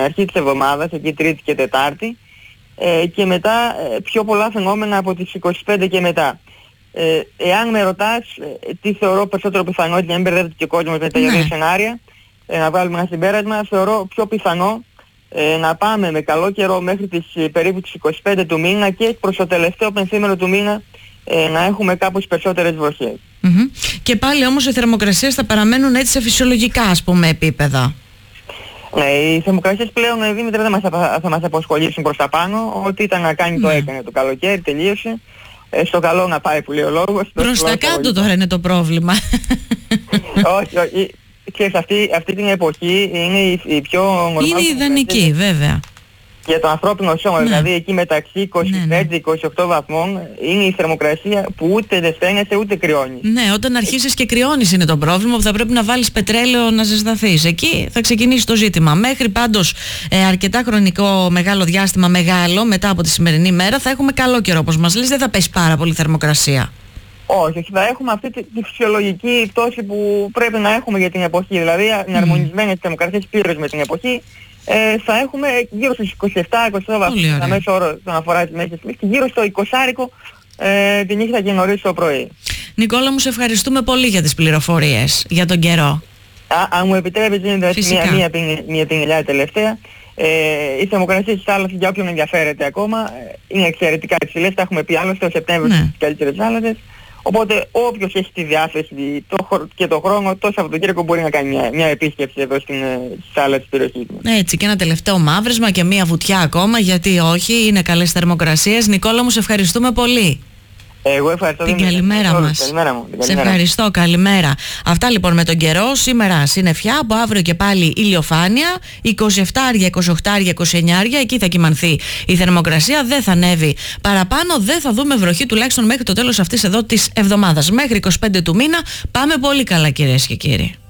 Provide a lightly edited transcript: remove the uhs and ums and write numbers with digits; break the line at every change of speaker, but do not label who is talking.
αρχή της εβδομάδας, εκεί Τρίτη και Τετάρτη, και μετά πιο πολλά φαινόμενα από τις 25 και μετά. Εάν με ρωτάς τι θεωρώ περισσότερο πιθανό, για να μην μπερδεύεται και ο κόσμος με τα δύο σενάρια, να βγάλουμε ένα συμπέρασμα, θεωρώ πιο πιθανό να πάμε με καλό καιρό μέχρι τις περίπου τις 25 του μήνα και προς το τελευταίο πενθήμερο του μήνα να έχουμε κάπως περισσότερες βροχές.
Και πάλι όμως οι θερμοκρασίες θα παραμένουν έτσι σε φυσιολογικά, ας πούμε, επίπεδα.
Ναι, οι θερμοκρασίες πλέον, Δήμητρα, δεν θα μας απασχολήσουν προς τα πάνω. Ό,τι ήταν να κάνει το έκανε το καλοκαίρι, τελείωσε. Στο καλό να πάει που λέει ο λόγος.
Προς τα κάτω τώρα είναι το πρόβλημα.
Όχι. Ξέρεις, αυτή την εποχή είναι η πιο νορμάλ.
Είναι ιδανική, βέβαια.
Για το ανθρώπινο σώμα, δηλαδή εκεί μεταξύ 25-28 βαθμών είναι η θερμοκρασία που ούτε δεν στέλνεσαι ούτε κρυώνει.
Ναι, όταν αρχίσεις και κρυώνεις είναι το πρόβλημα, που θα πρέπει να βάλεις πετρέλαιο να ζεσταθείς. Εκεί θα ξεκινήσει το ζήτημα. Μέχρι πάντως αρκετά χρονικό μεγάλο διάστημα, μετά από τη σημερινή μέρα, θα έχουμε καλό καιρό, όπως μας λες, δεν θα πέσει πάρα πολύ θερμοκρασία.
Όχι, θα έχουμε αυτή τη φυσιολογική πτώση που πρέπει να έχουμε για την εποχή. Δηλαδή, αρμονισμένες θερμοκρασίες πλήρως με την εποχή. Θα έχουμε γύρω στους 27-28 βαθμούς τα μέσο όρο όσον αφορά τις μέσεις τιμές και γύρω στο 20 τη νύχτα και νωρίς το πρωί.
Νικόλα μου, σε ευχαριστούμε πολύ για τις πληροφορίες, για τον καιρό.
Αν μου επιτρέπεις, είναι μια πινελιά τελευταία. Οι θερμοκρασίες της θάλασσας, για όποιον ενδιαφέρεται ακόμα, είναι εξαιρετικά υψηλές. Τα έχουμε πει άλλωστε, ο Σεπτέμβριος στις καλύτερες θάλασσες. Οπότε όποιος έχει τη διάθεση και το χρόνο, το Σαββατοκύριακο μπορεί να κάνει μια επίσκεψη εδώ στην θάλασσα της περιοχής μας.
Έτσι, και ένα τελευταίο μαύρισμα και μια βουτιά ακόμα, γιατί όχι, είναι καλές θερμοκρασίες. Νικόλα μου, σε ευχαριστούμε πολύ.
Εγώ ευχαριστώ.
Την καλημέρα μας. Σε ευχαριστώ, καλημέρα. Αυτά λοιπόν με τον καιρό. Σήμερα συννεφιά, από αύριο και πάλι ηλιοφάνεια. 27, 28, 29, εκεί θα κυμανθεί η θερμοκρασία. Δεν θα ανέβει παραπάνω, δεν θα δούμε βροχή τουλάχιστον μέχρι το τέλος αυτής εδώ της εβδομάδας. Μέχρι 25 του μήνα πάμε πολύ καλά, κυρίες και κύριοι.